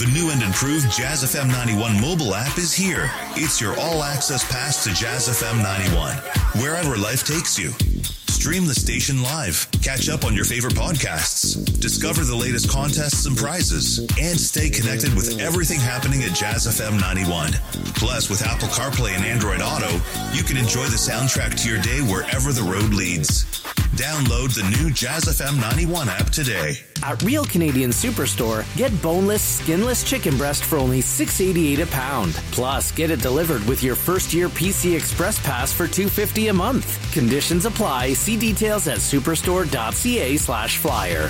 The new and improved Jazz FM 91 mobile app is here. It's your all-access pass to Jazz FM 91, wherever life takes you. Stream the station live, catch up on your favorite podcasts, discover the latest contests and prizes, and stay connected with everything happening at Jazz FM 91. Plus, with Apple CarPlay and Android Auto, you can enjoy the soundtrack to your day wherever the road leads. Download the new Jazz FM 91 app today. At Real Canadian Superstore, get boneless, skinless chicken breast for only $6.88 a pound. Plus, get it delivered with your first-year PC Express Pass for $2.50 a month. Conditions apply. See details at superstore.ca/flyer.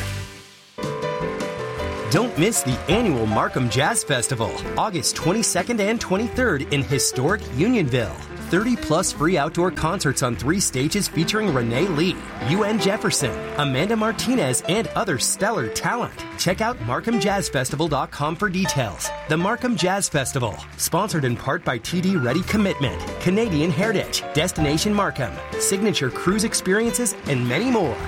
Don't miss the annual Markham Jazz Festival, August 22nd and 23rd in historic Unionville. 30-plus free outdoor concerts on 3 stages featuring Renee Lee, UN Jefferson, Amanda Martinez, and other stellar talent. Check out MarkhamJazzFestival.com for details. The Markham Jazz Festival, sponsored in part by TD Ready Commitment, Canadian Heritage, Destination Markham, Signature Cruise Experiences, and many more.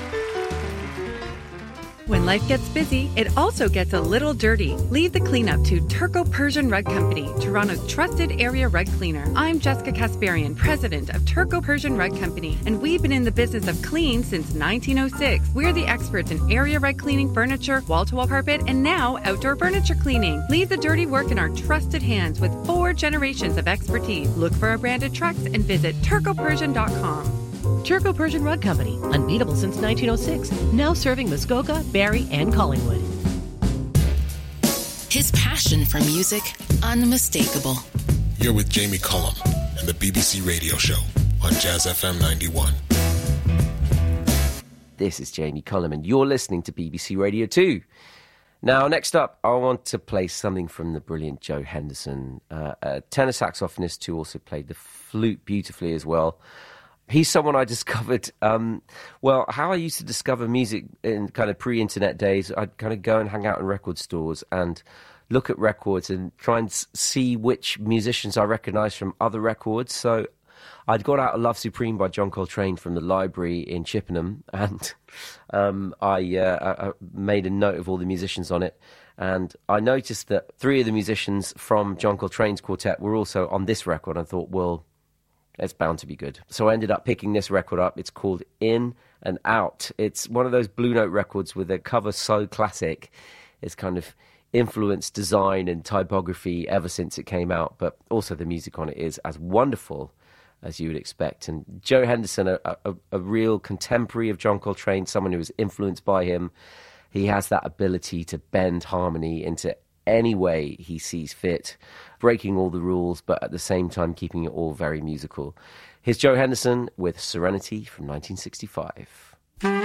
When life gets busy, it also gets a little dirty. Leave the cleanup to Turco Persian Rug Company, Toronto's trusted area rug cleaner. I'm Jessica Kasparian, president of Turco Persian Rug Company, and we've been in the business of clean since 1906. We're the experts in area rug cleaning, furniture, wall-to-wall carpet, and now outdoor furniture cleaning. Leave the dirty work in our trusted hands with 4 generations of expertise. Look for our branded trucks and visit turcopersian.com. Turco Persian Rug Company, unbeatable since 1906, now serving Muskoka, Barrie, and Collingwood. His passion for music, unmistakable. You're with Jamie Cullum and the BBC Radio Show on Jazz FM 91. This is Jamie Cullum, and you're listening to BBC Radio 2. Now, next up, I want to play something from the brilliant Joe Henderson, a tenor saxophonist who also played the flute beautifully as well. He's someone I discovered, how I used to discover music in kind of pre-internet days. I'd kind of go and hang out in record stores and look at records and try and see which musicians I recognised from other records. So I'd got out a Love Supreme by John Coltrane from the library in Chippenham, and I made a note of all the musicians on it. And I noticed that 3 of the musicians from John Coltrane's quartet were also on this record. I thought, well, it's bound to be good. So I ended up picking this record up. It's called In and Out. It's one of those Blue Note records with a cover so classic. It's kind of influenced design and typography ever since it came out, but also the music on it is as wonderful as you would expect. And Joe Henderson, a real contemporary of John Coltrane, someone who was influenced by him. He has that ability to bend harmony into any way he sees fit, breaking all the rules, but at the same time keeping it all very musical. Here's Joe Henderson with Serenity from 1965.